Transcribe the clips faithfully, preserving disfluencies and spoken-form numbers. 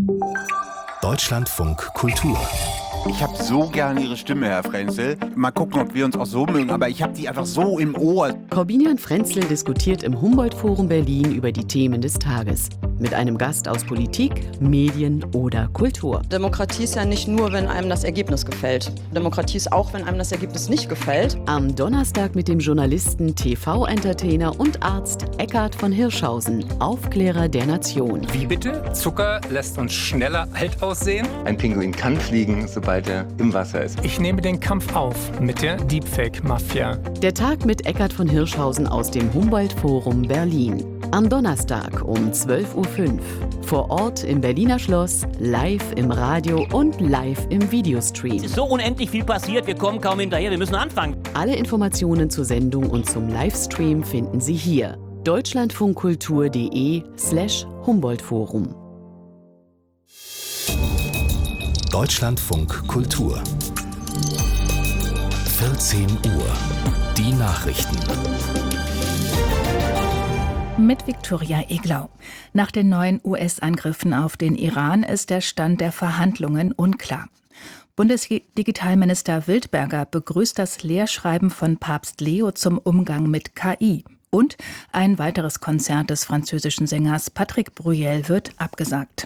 Deutschlandfunk Kultur. Ich habe so gerne Ihre Stimme, Herr Frenzel. Mal gucken, ob wir uns auch so mögen, aber ich habe die einfach so im Ohr. Korbinian Frenzel diskutiert im Humboldt-Forum Berlin über die Themen des Tages. Mit einem Gast aus Politik, Medien oder Kultur. Demokratie ist ja nicht nur, wenn einem das Ergebnis gefällt. Demokratie ist auch, wenn einem das Ergebnis nicht gefällt. Am Donnerstag mit dem Journalisten, T V-Entertainer und Arzt Eckhard von Hirschhausen, Aufklärer der Nation. Wie bitte? Zucker lässt uns schneller alt aussehen? Ein Pinguin kann fliegen, sobald er im Wasser ist. Ich nehme den Kampf auf mit der Deepfake-Mafia. Der Tag mit Eckhard von Hirschhausen aus dem Humboldt-Forum Berlin. Am Donnerstag um zwölf Uhr fünf. Vor Ort im Berliner Schloss, live im Radio und live im Videostream. Es ist so unendlich viel passiert, wir kommen kaum hinterher, wir müssen anfangen. Alle Informationen zur Sendung und zum Livestream finden Sie hier. deutschlandfunkkultur.de slash Humboldt-Forum. Deutschlandfunk Kultur. vierzehn Uhr. Die Nachrichten. Mit Viktoria Eglau. Nach den neuen U S-Angriffen auf den Iran ist der Stand der Verhandlungen unklar. Bundesdigitalminister Wildberger begrüßt das Lehrschreiben von Papst Leo zum Umgang mit K I. Und ein weiteres Konzert des französischen Sängers Patrick Bruel wird abgesagt.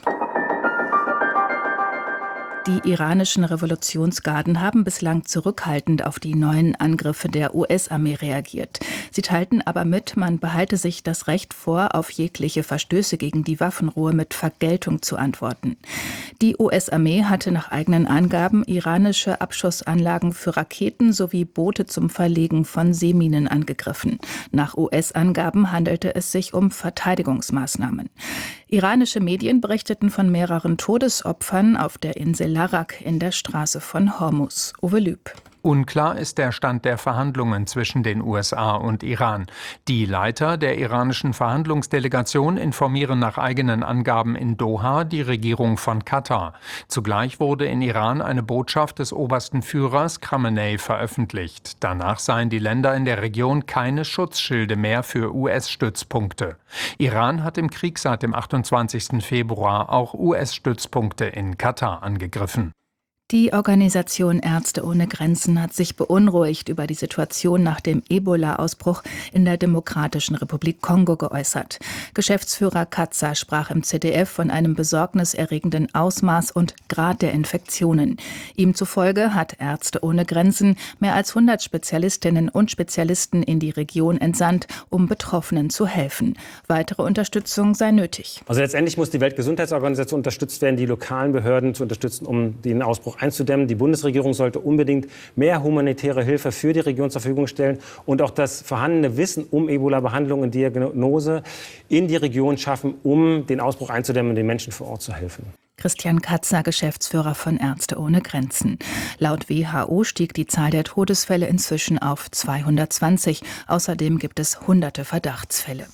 Die iranischen Revolutionsgarden haben bislang zurückhaltend auf die neuen Angriffe der U S-Armee reagiert. Sie teilten aber mit, man behalte sich das Recht vor, auf jegliche Verstöße gegen die Waffenruhe mit Vergeltung zu antworten. Die U S-Armee hatte nach eigenen Angaben iranische Abschussanlagen für Raketen sowie Boote zum Verlegen von Seeminen angegriffen. Nach U S-Angaben handelte es sich um Verteidigungsmaßnahmen. Iranische Medien berichteten von mehreren Todesopfern auf der Insel Larak in der Straße von Hormuz. Uwe Lüb. Unklar ist der Stand der Verhandlungen zwischen den U S A und Iran. Die Leiter der iranischen Verhandlungsdelegation informieren nach eigenen Angaben in Doha die Regierung von Katar. Zugleich wurde in Iran eine Botschaft des obersten Führers Khamenei veröffentlicht. Danach seien die Länder in der Region keine Schutzschilde mehr für U S-Stützpunkte. Iran hat im Krieg seit dem achtundzwanzigsten Februar auch U S-Stützpunkte in Katar angegriffen. Die Organisation Ärzte ohne Grenzen hat sich beunruhigt über die Situation nach dem Ebola-Ausbruch in der Demokratischen Republik Kongo geäußert. Geschäftsführer Katzer sprach im Z D F von einem besorgniserregenden Ausmaß und Grad der Infektionen. Ihm zufolge hat Ärzte ohne Grenzen mehr als hundert Spezialistinnen und Spezialisten in die Region entsandt, um Betroffenen zu helfen. Weitere Unterstützung sei nötig. Also letztendlich muss die Weltgesundheitsorganisation unterstützt werden, die lokalen Behörden zu unterstützen, um den Ausbruch einzudämmen. Die Bundesregierung sollte unbedingt mehr humanitäre Hilfe für die Region zur Verfügung stellen und auch das vorhandene Wissen um Ebola-Behandlung und Diagnose in die Region schaffen, um den Ausbruch einzudämmen und den Menschen vor Ort zu helfen. Christian Katzer, Geschäftsführer von Ärzte ohne Grenzen. Laut W H O stieg die Zahl der Todesfälle inzwischen auf zweihundertzwanzig. Außerdem gibt es hunderte Verdachtsfälle.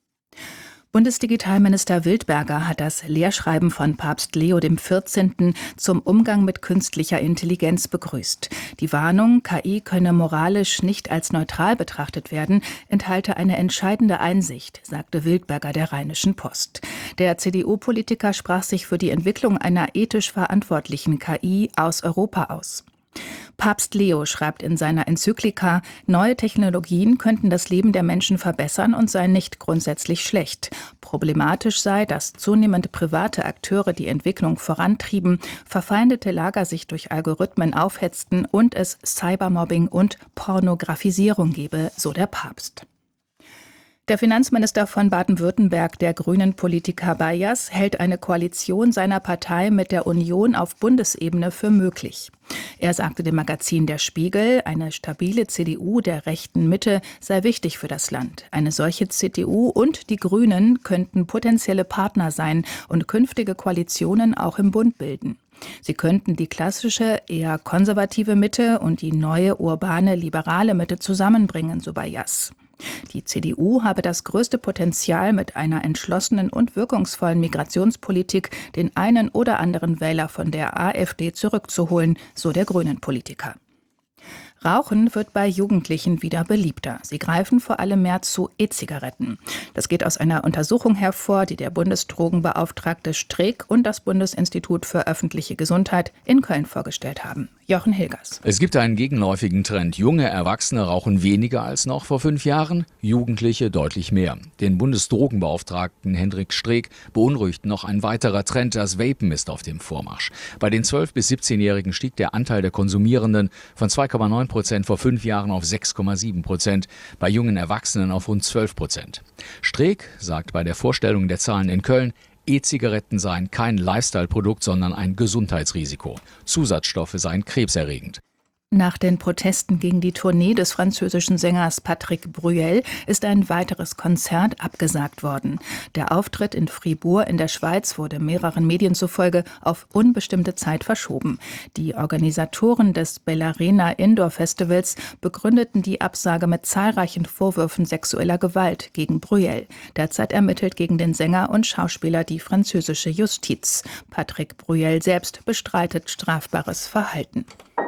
Bundesdigitalminister Wildberger hat das Lehrschreiben von Papst Leo der vierzehnten zum Umgang mit künstlicher Intelligenz begrüßt. Die Warnung, K I könne moralisch nicht als neutral betrachtet werden, enthalte eine entscheidende Einsicht, sagte Wildberger der Rheinischen Post. Der C D U-Politiker sprach sich für die Entwicklung einer ethisch verantwortlichen K I aus Europa aus. Papst Leo schreibt in seiner Enzyklika, neue Technologien könnten das Leben der Menschen verbessern und seien nicht grundsätzlich schlecht. Problematisch sei, dass zunehmend private Akteure die Entwicklung vorantrieben, verfeindete Lager sich durch Algorithmen aufhetzten und es Cybermobbing und Pornografisierung gebe, so der Papst. Der Finanzminister von Baden-Württemberg, der Grünen-Politiker Bayers, hält eine Koalition seiner Partei mit der Union auf Bundesebene für möglich. Er sagte dem Magazin Der Spiegel, eine stabile C D U der rechten Mitte sei wichtig für das Land. Eine solche C D U und die Grünen könnten potenzielle Partner sein und künftige Koalitionen auch im Bund bilden. Sie könnten die klassische, eher konservative Mitte und die neue, urbane, liberale Mitte zusammenbringen, so Bayers. Die C D U habe das größte Potenzial, mit einer entschlossenen und wirkungsvollen Migrationspolitik den einen oder anderen Wähler von der AfD zurückzuholen, so der Grünen-Politiker. Rauchen wird bei Jugendlichen wieder beliebter. Sie greifen vor allem mehr zu E-Zigaretten. Das geht aus einer Untersuchung hervor, die der Bundesdrogenbeauftragte Streeck und das Bundesinstitut für öffentliche Gesundheit in Köln vorgestellt haben. Jochen Hilgers. Es gibt einen gegenläufigen Trend. Junge Erwachsene rauchen weniger als noch vor fünf Jahren, Jugendliche deutlich mehr. Den Bundesdrogenbeauftragten Hendrik Streeck beunruhigt noch ein weiterer Trend. Das Vapen ist auf dem Vormarsch. Bei den zwölf- bis siebzehnjährigen stieg der Anteil der Konsumierenden von zwei Komma neun Prozent vor fünf Jahren auf sechs Komma sieben Prozent, bei jungen Erwachsenen auf rund zwölf Prozent. Streeck sagt bei der Vorstellung der Zahlen in Köln, E-Zigaretten seien kein Lifestyle-Produkt, sondern ein Gesundheitsrisiko. Zusatzstoffe seien krebserregend. Nach den Protesten gegen die Tournee des französischen Sängers Patrick Bruel ist ein weiteres Konzert abgesagt worden. Der Auftritt in Fribourg in der Schweiz wurde mehreren Medien zufolge auf unbestimmte Zeit verschoben. Die Organisatoren des Bellarena Indoor Festivals begründeten die Absage mit zahlreichen Vorwürfen sexueller Gewalt gegen Bruel. Derzeit ermittelt gegen den Sänger und Schauspieler die französische Justiz. Patrick Bruel selbst bestreitet strafbares Verhalten.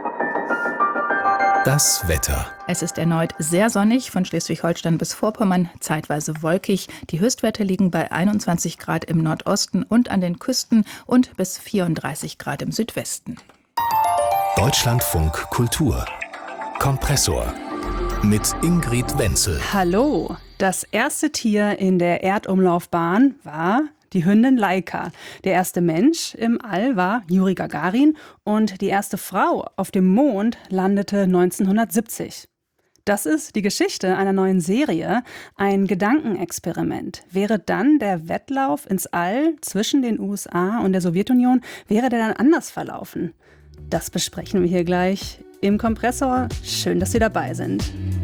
Das Wetter. Es ist erneut sehr sonnig, von Schleswig-Holstein bis Vorpommern, zeitweise wolkig. Die Höchstwerte liegen bei einundzwanzig Grad im Nordosten und an den Küsten und bis vierunddreißig Grad im Südwesten. Deutschlandfunk Kultur. Kompressor. Mit Ingrid Wenzel. Hallo. Das erste Tier in der Erdumlaufbahn war die Hündin Laika. Der erste Mensch im All war Juri Gagarin und die erste Frau auf dem Mond landete neunzehnhundertsiebzig. Das ist die Geschichte einer neuen Serie, ein Gedankenexperiment. Wäre dann der Wettlauf ins All zwischen den U S A und der Sowjetunion, wäre der dann anders verlaufen? Das besprechen wir hier gleich im Kompressor. Schön, dass Sie dabei sind.